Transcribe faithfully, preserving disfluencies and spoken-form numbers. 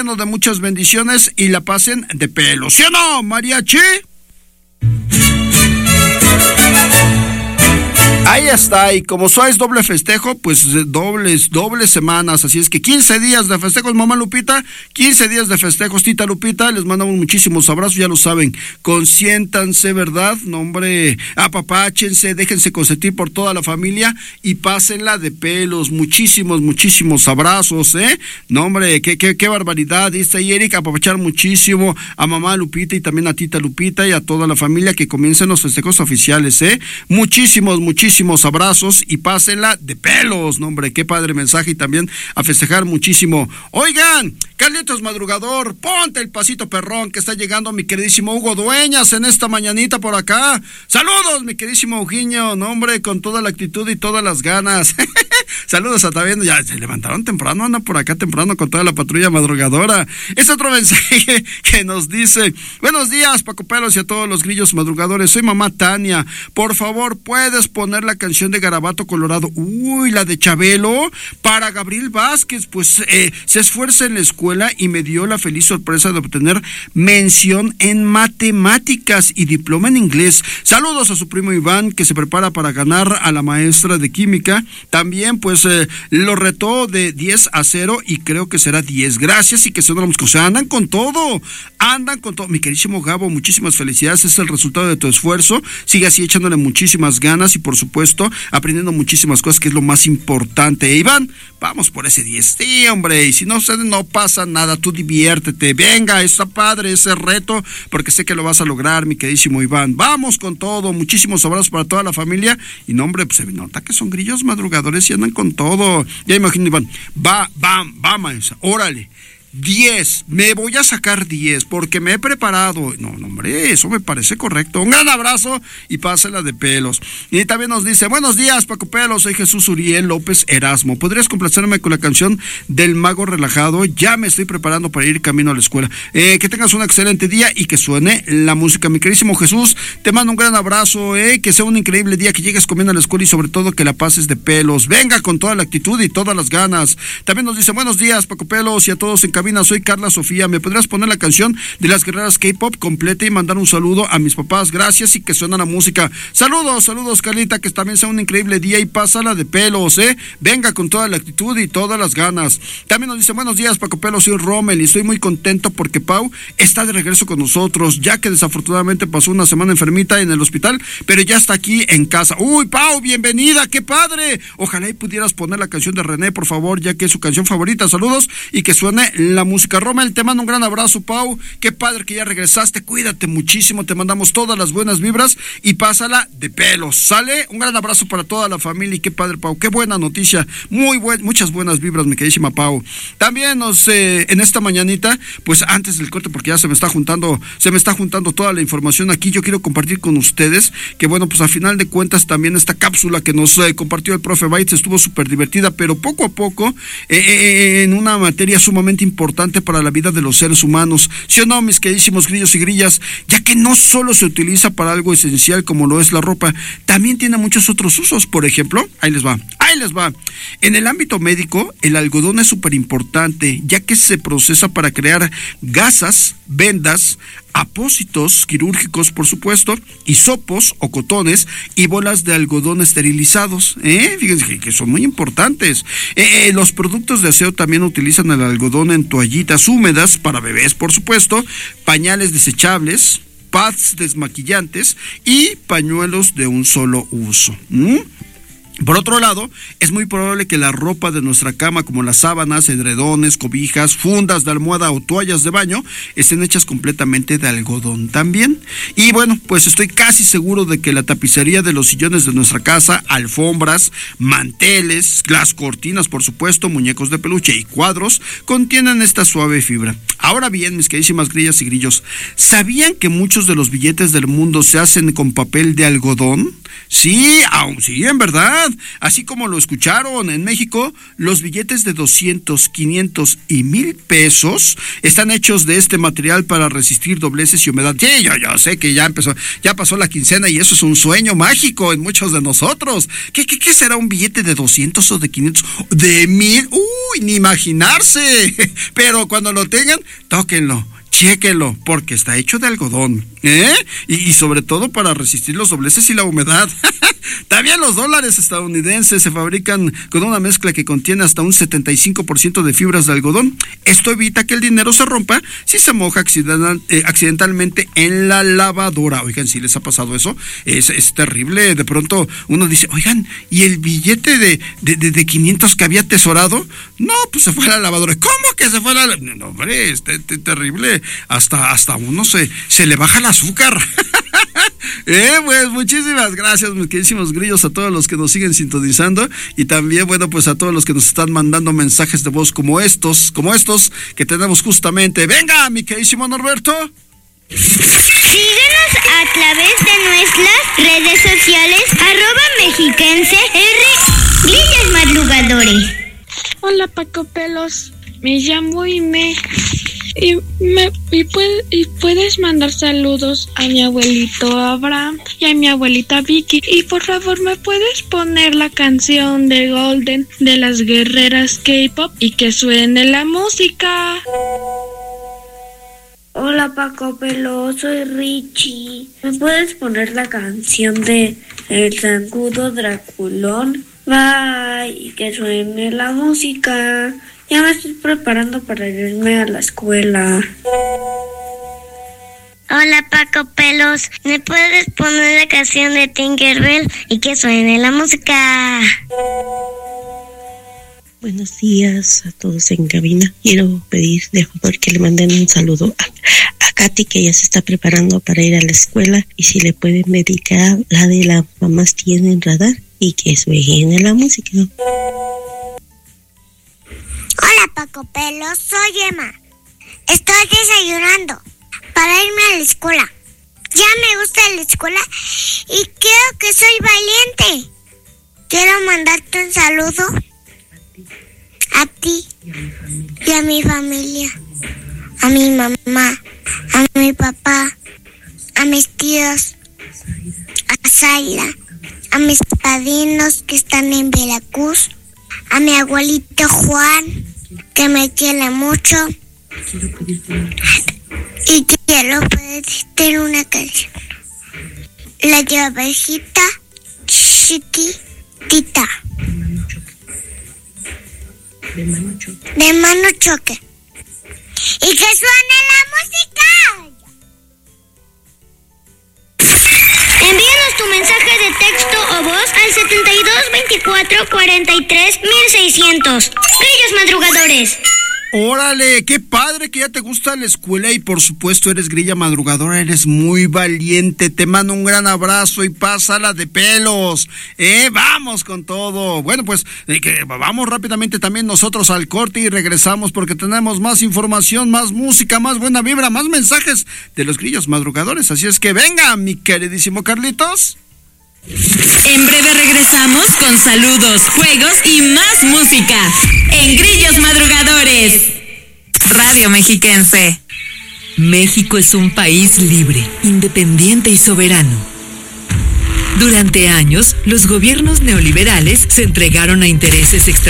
de muchas bendiciones y la pasen de pelo. ¿Sí o no, mariachi? Ahí está, y como es doble festejo, pues dobles, dobles semanas, así es que quince días de festejos, mamá Lupita, quince días de festejos, tita Lupita, les mandamos muchísimos abrazos, ya lo saben, consiéntanse, ¿verdad? No, hombre, apapáchense, déjense consentir por toda la familia y pásenla de pelos, muchísimos, muchísimos abrazos, ¿eh? No, hombre, qué, qué, qué barbaridad, dice ahí Eric, apapachar muchísimo a mamá Lupita y también a tita Lupita y a toda la familia que comiencen los festejos oficiales, ¿eh? Muchísimos, muchísimos abrazos y pásenla de pelos, no, hombre, qué padre mensaje y también a festejar muchísimo. Oigan, Carlitos Madrugador, ponte el pasito perrón que está llegando mi queridísimo Hugo Dueñas en esta mañanita por acá. Saludos, mi queridísimo Eugenio, no, hombre, con toda la actitud y todas las ganas. Saludos a también, ya se levantaron temprano, andan por acá temprano con toda la patrulla madrugadora. Es otro mensaje que nos dice: buenos días, Paco Pelos y a todos los grillos madrugadores, soy mamá Tania, por favor, ¿puedes poner la canción de Garabato Colorado? Uy, la de Chabelo, para Gabriel Vázquez, pues eh, se esfuerza en la escuela y me dio la feliz sorpresa de obtener mención en matemáticas y diploma en inglés. Saludos a su primo Iván, que se prepara para ganar a la maestra de química. También pues eh, lo retó de diez a cero y creo que será diez. Gracias y que se nos... O sea, andan con todo, andan con todo. Mi queridísimo Gabo, muchísimas felicidades, es el resultado de tu esfuerzo. Sigue así echándole muchísimas ganas y por supuesto aprendiendo muchísimas cosas, que es lo más importante. Iván, vamos por ese diez. Sí, hombre, y si no, no pasa nada, tú diviértete. Venga, está padre ese reto, porque sé que lo vas a lograr, mi queridísimo Iván. Vamos con todo, muchísimos abrazos para toda la familia. Y no, hombre, pues se nota que son grillos madrugadores y andan con todo. Ya imagino, Iván, va, va, va, maestra, órale. diez, me voy a sacar diez porque me he preparado. No, no, hombre, eso me parece correcto. Un gran abrazo y pásela de pelos. Y también nos dice: buenos días, Paco Pelos, soy Jesús Uriel López Erasmo. ¿Podrías complacerme con la canción del Mago Relajado? Ya me estoy preparando para ir camino a la escuela. Eh, que tengas un excelente día y que suene la música. Mi queridísimo Jesús, te mando un gran abrazo, eh, que sea un increíble día, que llegues comiendo a la escuela y sobre todo que la pases de pelos. Venga con toda la actitud y todas las ganas. También nos dice: buenos días, Paco Pelos, y a todos en cabina, soy Carla Sofía, ¿me podrías poner la canción de las guerreras K-pop completa y mandar un saludo a mis papás? Gracias y que suena la música. Saludos, saludos, Carlita, que también sea un increíble día y pásala de pelos, ¿eh? Venga con toda la actitud y todas las ganas. También nos dice: buenos días, Paco Pelos, soy Rommel y estoy muy contento porque Pau está de regreso con nosotros, ya que desafortunadamente pasó una semana enfermita en el hospital, pero ya está aquí en casa. Uy, Pau, bienvenida, qué padre. Ojalá y pudieras poner la canción de René, por favor, ya que es su canción favorita. Saludos y que suene la música. Rommel, te mando un gran abrazo, Pau, qué padre que ya regresaste, cuídate muchísimo, te mandamos todas las buenas vibras y pásala de pelos, ¿sale? Un gran abrazo para toda la familia y qué padre, Pau, qué buena noticia, muy buen, muchas buenas vibras, mi queridísima Pau. También nos, eh, en esta mañanita, pues antes del corte, porque ya se me está juntando, se me está juntando toda la información aquí, yo quiero compartir con ustedes que bueno, pues a final de cuentas también esta cápsula que nos eh, compartió el profe Baitz estuvo súper divertida, pero poco a poco, eh, eh, en una materia sumamente importante para la vida de los seres humanos, ¿sí o no, mis queridísimos grillos y grillas? Ya que no solo se utiliza para algo esencial como lo es la ropa, también tiene muchos otros usos. Por ejemplo, ahí les va, ahí les va. En el ámbito médico, el algodón es súper importante, ya que se procesa para crear gasas, vendas, apósitos quirúrgicos, por supuesto, hisopos o cotones y bolas de algodón esterilizados, ¿eh? Fíjense que son muy importantes. Eh, eh, los productos de aseo también utilizan el algodón en toallitas húmedas para bebés, por supuesto, pañales desechables, pads desmaquillantes y pañuelos de un solo uso. ¿Mm? Por otro lado, es muy probable que la ropa de nuestra cama, como las sábanas, edredones, cobijas, fundas de almohada o toallas de baño, estén hechas completamente de algodón también. Y bueno, pues estoy casi seguro de que la tapicería de los sillones de nuestra casa, alfombras, manteles, las cortinas, por supuesto, muñecos de peluche y cuadros, contienen esta suave fibra. Ahora bien, mis queridísimas grillas y grillos, ¿sabían que muchos de los billetes del mundo se hacen con papel de algodón? Sí, aún sí, en verdad. Así como lo escucharon, en México, los billetes de doscientos, quinientos y mil pesos están hechos de este material para resistir dobleces y humedad. Sí, yo, yo sé que ya empezó, ya pasó la quincena y eso es un sueño mágico en muchos de nosotros. ¿Qué, qué, qué será un billete de doscientos o de quinientos? ¿De mil? Uy, ni imaginarse. Pero cuando lo tengan, tóquenlo. Chéquelo, porque está hecho de algodón, ¿eh? Y, y sobre todo para resistir los dobleces y la humedad. También los dólares estadounidenses se fabrican con una mezcla que contiene hasta un setenta y cinco por ciento de fibras de algodón. Esto evita que el dinero se rompa si se moja accidental, eh, accidentalmente en la lavadora. Oigan, si les ha pasado eso, es, es terrible. De pronto uno dice, oigan, ¿y el billete de, de, de, de quinientos que había atesorado? No, pues se fue a la lavadora. ¿Cómo que se fue a la lavadora? No, hombre, es te, te, terrible. Hasta, hasta uno se, se le baja el azúcar. eh, pues muchísimas gracias, mis queridísimos grillos, a todos los que nos siguen sintonizando y también, bueno, pues a todos los que nos están mandando mensajes de voz como estos, como estos que tenemos justamente. Venga, mi queridísimo Norberto. Síguenos a través de nuestras redes sociales, arroba mexiquense R, Grillos Madrugadores. Hola, Paco Pelos, me llamo Ime. Y, me, y, puede, y puedes mandar saludos a mi abuelito Abraham y a mi abuelita Vicky. Y por favor, ¿me puedes poner la canción de Golden de las guerreras K-pop y que suene la música? Hola, Paco Pelo, soy Richie. ¿Me puedes poner la canción de El Zancudo Draculón? Bye, y que suene la música. Ya me estoy preparando para irme a la escuela. Hola, Paco Pelos, ¿me puedes poner la canción de Tinkerbell y que suene la música? Buenos días a todos en cabina. Quiero pedir de favor que le manden un saludo a, a Katy, que ya se está preparando para ir a la escuela, y si le pueden dedicar la de La Mamás Tienen Radar y que suene la música. Hola, Paco Pelos, soy Emma. Estoy desayunando para irme a la escuela. Ya me gusta la escuela y creo que soy valiente. Quiero mandarte un saludo a ti y a mi familia, a mi mamá, a mi papá, a mis tíos, a Zaira, a mis padrinos que están en Veracruz, a mi abuelito Juan, que me quiere mucho, y quiero pedirte una canción. La llavecita chiquitita. De mano choque. De mano choque. Y que suene la música. Envíanos tu mensaje de texto o voz al setenta y dos veinticuatro cuarenta y tres mil seiscientos. Grillos Madrugadores. Órale, qué padre que ya te gusta la escuela y por supuesto eres grilla madrugadora, eres muy valiente. Te mando un gran abrazo y pásala de pelos. Eh, vamos con todo. Bueno, pues eh, que vamos rápidamente también nosotros al corte y regresamos porque tenemos más información, más música, más buena vibra, más mensajes de los grillos madrugadores. Así es que venga, mi queridísimo Carlitos. En breve regresamos con saludos, juegos y más música en Grillos Madrugadores. Radio Mexiquense. México es un país libre, independiente y soberano. Durante años, los gobiernos neoliberales se entregaron a intereses extranjeros